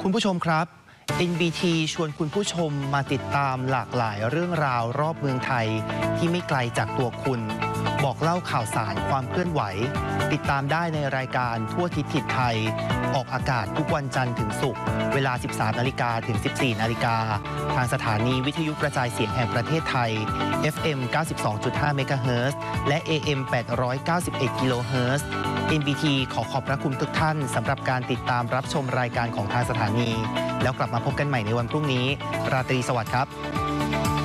คุณผู้ชมครับ NBT ชวนคุณผู้ชมมาติดตามหลากหลายเรื่องราวรอบเมืองไทยที่ไม่ไกลจากตัวคุณ บอกเล่าข่าวสารความเคลื่อนไหวติดตามได้ในรายการทั่วทิศถิ่นไทยออกอากาศทุกวันจันทร์ถึงศุกร์เวลา 13 นาฬิกาถึง 14 นาฬิกาทางสถานีวิทยุกระจายเสียงแห่งประเทศไทย FM 92.5 เมกะเฮิรตซ์และ AM 891 กิโลเฮิรตซ์ NBT ขอขอบพระคุณทุกท่านสำหรับการติดตามรับชมรายการของทางสถานีแล้วกลับมาพบกันใหม่ในวันพรุ่งนี้ราตรีสวัสดิ์ครับ